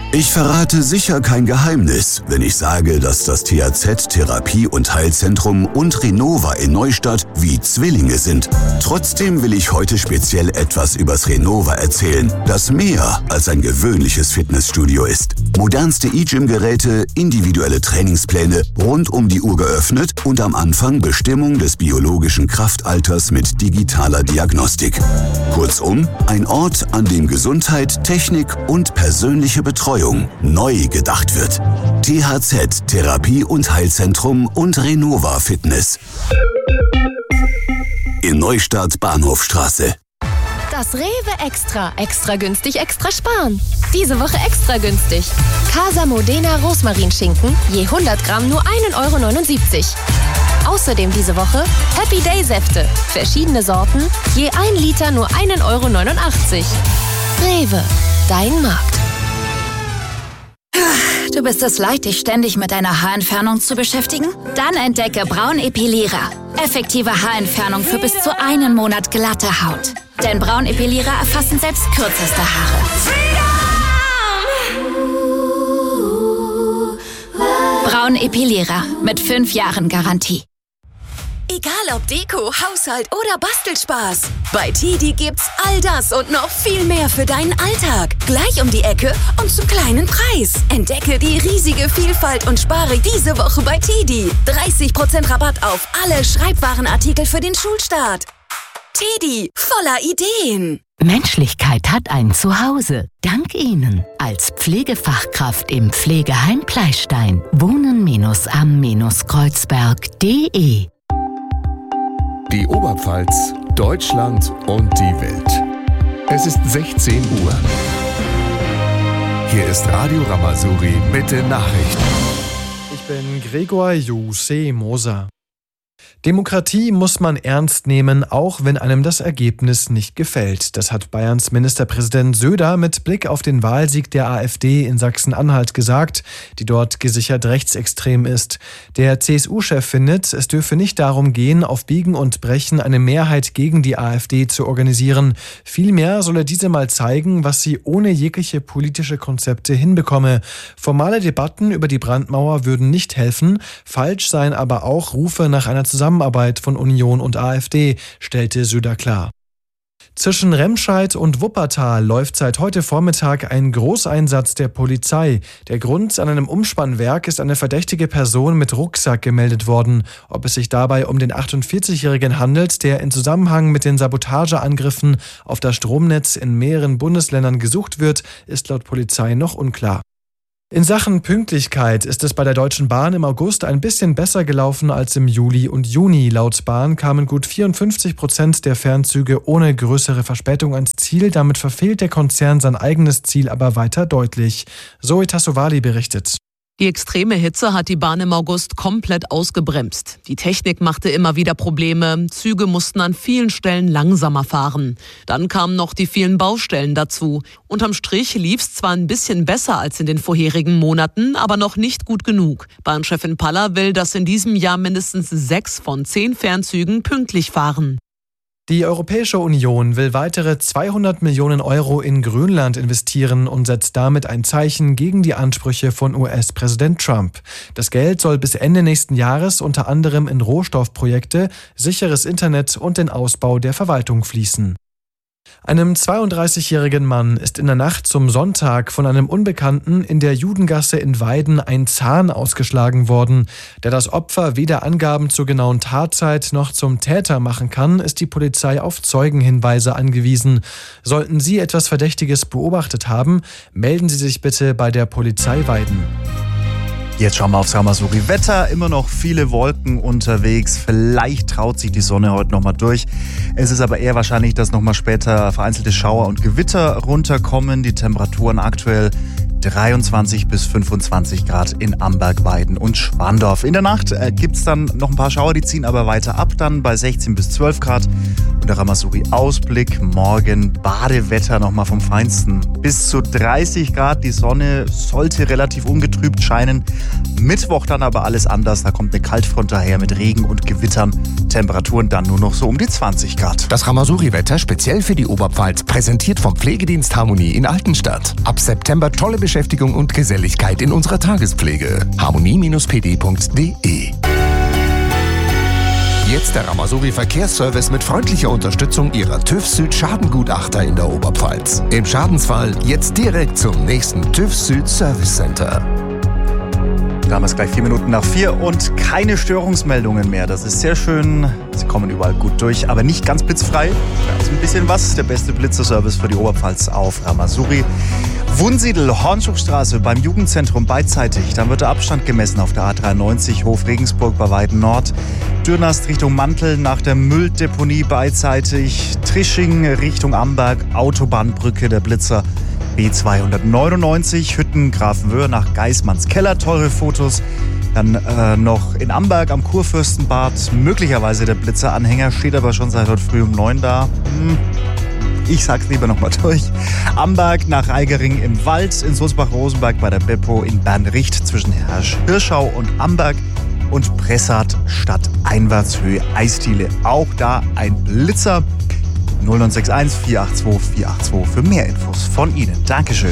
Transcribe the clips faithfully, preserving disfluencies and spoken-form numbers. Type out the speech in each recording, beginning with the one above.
Ich verrate sicher kein Geheimnis, wenn ich sage, dass das T H Z-Therapie- und Heilzentrum und Renova in Neustadt wie Zwillinge sind. Trotzdem will ich heute speziell etwas übers Renova erzählen, das mehr als ein gewöhnliches Fitnessstudio ist. Modernste E-Gym-Geräte, individuelle Trainingspläne, rund um die Uhr geöffnet und am Anfang Bestimmung des biologischen Kraftalters mit digitaler Diagnostik. Kurzum, ein Ort, an dem Gesundheit, Technik und persönliche Betreuung neu gedacht wird. T H Z, Therapie- und Heilzentrum und Renova Fitness. In Neustadt Bahnhofstraße. Das Rewe Extra. Extra günstig, extra sparen. Diese Woche extra günstig. Casa Modena Rosmarinschinken, je hundert Gramm nur ein Euro neunundsiebzig. Außerdem diese Woche Happy Day Säfte. Verschiedene Sorten, je ein Liter nur ein Euro neunundachtzig. Rewe, dein Markt. Du bist es leid, dich ständig mit deiner Haarentfernung zu beschäftigen? Dann entdecke Braunepilierer. Effektive Haarentfernung für bis zu einen Monat glatte Haut. Denn Braunepilierer erfassen selbst kürzeste Haare. Braunepilierer mit fünf Jahren Garantie. Egal ob Deko, Haushalt oder Bastelspaß. Bei Tidi gibt's all das und noch viel mehr für deinen Alltag. Gleich um die Ecke und zum kleinen Preis. Entdecke die riesige Vielfalt und spare diese Woche bei Tidi. dreißig Prozent Rabatt auf alle Schreibwarenartikel für den Schulstart. Tidi, voller Ideen. Menschlichkeit hat ein Zuhause. Dank Ihnen. Als Pflegefachkraft im Pflegeheim Pleistein. Wohnen-am-Kreuzberg punkt de. Die Oberpfalz, Deutschland und die Welt. Es ist sechzehn Uhr. Hier ist Radio Ramazouri mit den Nachrichten. Ich bin Gregor Juse Moser. Demokratie muss man ernst nehmen, auch wenn einem das Ergebnis nicht gefällt. Das hat Bayerns Ministerpräsident Söder mit Blick auf den Wahlsieg der AfD in Sachsen-Anhalt gesagt, die dort gesichert rechtsextrem ist. Der C S U-Chef findet, es dürfe nicht darum gehen, auf Biegen und Brechen eine Mehrheit gegen die AfD zu organisieren. Vielmehr solle diese mal zeigen, was sie ohne jegliche politische Konzepte hinbekomme. Formale Debatten über die Brandmauer würden nicht helfen, falsch seien aber auch Rufe nach einer Zusammenarbeit von Union und AfD, stellte Söder klar. Zwischen Remscheid und Wuppertal läuft seit heute Vormittag ein Großeinsatz der Polizei. Der Grund: an einem Umspannwerk ist eine verdächtige Person mit Rucksack gemeldet worden. Ob es sich dabei um den achtundvierzigjährigen handelt, der in Zusammenhang mit den Sabotageangriffen auf das Stromnetz in mehreren Bundesländern gesucht wird, ist laut Polizei noch unklar. In Sachen Pünktlichkeit ist es bei der Deutschen Bahn im August ein bisschen besser gelaufen als im Juli und Juni. Laut Bahn kamen gut vierundfünfzig Prozent der Fernzüge ohne größere Verspätung ans Ziel. Damit verfehlt der Konzern sein eigenes Ziel aber weiter deutlich. Zoe Tassovali berichtet. Die extreme Hitze hat die Bahn im August komplett ausgebremst. Die Technik machte immer wieder Probleme. Züge mussten an vielen Stellen langsamer fahren. Dann kamen noch die vielen Baustellen dazu. Unterm Strich lief es zwar ein bisschen besser als in den vorherigen Monaten, aber noch nicht gut genug. Bahnchefin Paller will, dass in diesem Jahr mindestens sechs von zehn Fernzügen pünktlich fahren. Die Europäische Union will weitere zweihundert Millionen Euro in Grönland investieren und setzt damit ein Zeichen gegen die Ansprüche von U S-Präsident Trump. Das Geld soll bis Ende nächsten Jahres unter anderem in Rohstoffprojekte, sicheres Internet und den Ausbau der Verwaltung fließen. Einem zweiunddreißigjährigen Mann ist in der Nacht zum Sonntag von einem Unbekannten in der Judengasse in Weiden ein Zahn ausgeschlagen worden. Da das Opfer weder Angaben zur genauen Tatzeit noch zum Täter machen kann, ist die Polizei auf Zeugenhinweise angewiesen. Sollten Sie etwas Verdächtiges beobachtet haben, melden Sie sich bitte bei der Polizei Weiden. Jetzt schauen wir aufs Ramazouri. Wetter, immer noch viele Wolken unterwegs. Vielleicht traut sich die Sonne heute nochmal durch. Es ist aber eher wahrscheinlich, dass nochmal später vereinzelte Schauer und Gewitter runterkommen. Die Temperaturen aktuell dreiundzwanzig bis fünfundzwanzig Grad in Amberg, Weiden und Schwandorf. In der Nacht äh, gibt es dann noch ein paar Schauer, die ziehen aber weiter ab, dann bei sechzehn bis zwölf Grad. Und Und der Ramasuri-Ausblick, morgen Badewetter nochmal vom Feinsten. Bis zu dreißig Grad, die Sonne sollte relativ ungetrübt scheinen. Mittwoch dann aber alles anders, da kommt eine Kaltfront daher mit Regen und Gewittern. Temperaturen dann nur noch so um die zwanzig Grad. Das Ramasuri-Wetter speziell für die Oberpfalz, präsentiert vom Pflegedienst Harmonie in Altenstadt. Ab September tolle Beschäftigung und Geselligkeit in unserer Tagespflege. harmonie Bindestrich p d punkt d e. Jetzt der Ramasuri Verkehrsservice mit freundlicher Unterstützung Ihrer TÜV Süd Schadengutachter in der Oberpfalz. Im Schadensfall jetzt direkt zum nächsten TÜV Süd Service Center. Damals gleich vier Minuten nach vier und keine Störungsmeldungen mehr. Das ist sehr schön. Sie kommen überall gut durch, aber nicht ganz blitzfrei. Da ist ein bisschen was. Der beste Blitzerservice für die Oberpfalz auf Ramasuri. Wunsiedel, Hornschukstraße beim Jugendzentrum beidseitig. Dann wird der Abstand gemessen auf der A dreiundneunzig, Hof Regensburg bei Weiden Nord. Dürnast Richtung Mantel nach der Mülldeponie beidseitig. Trisching Richtung Amberg, Autobahnbrücke der Blitzer. B zweihundertneunundneunzig, Hütten Grafenwöhr nach Geismanns Keller, teure Fotos. Dann äh, noch in Amberg am Kurfürstenbad, möglicherweise der Blitzeranhänger, steht aber schon seit heute früh um neun da. Hm. Ich sag's lieber nochmal durch. Amberg nach Reigering im Wald, in Sulzbach-Rosenberg bei der Beppo, in Bernricht zwischen Hirschau und Amberg und Pressart Stadt Einwärtshöhe Eisdiele. Auch da ein Blitzer. null neun sechs eins vier acht zwei vier acht zwei für mehr Infos von Ihnen. Dankeschön.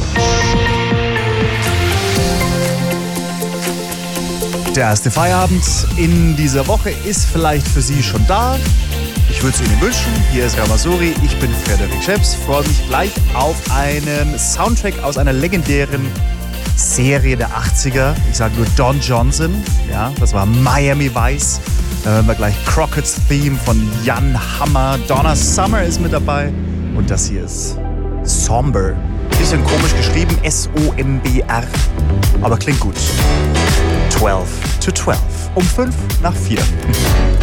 Der erste Feierabend in dieser Woche ist vielleicht für Sie schon da. Ich würde es Ihnen wünschen. Hier ist Ramasuri. Ich bin Frederik Scheps. Freue mich gleich auf einen Soundtrack aus einer legendären Serie der achtziger. Ich sage nur Don Johnson. Ja, das war Miami Vice. Da hören wir gleich Crockett's Theme von Jan Hammer. Donna Summer ist mit dabei. Und das hier ist Somber. Bisschen komisch geschrieben, S O M B R. Aber klingt gut. zwölf to zwölf. Um fünf nach vier.